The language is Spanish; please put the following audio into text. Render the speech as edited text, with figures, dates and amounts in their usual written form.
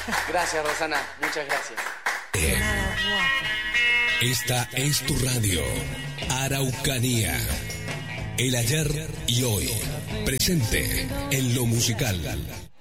Gracias, Rosana. Muchas gracias. Esta es tu radio, Araucanía. El ayer y hoy, presente en lo musical.